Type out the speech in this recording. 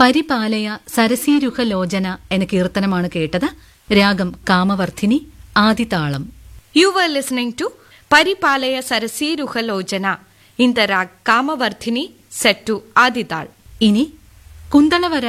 പരിപാലയ സരസീരുഹ ലോചന എന്ന കീർത്തനമാണ് കേട്ടത്. രാഗം കാമവർദ്ധിനി, ആദിതാളം. You were listening to Paripalaya Sarasiruha Lojana in the rag Kamavardhini set to Adital. ഇനി കുന്തളവര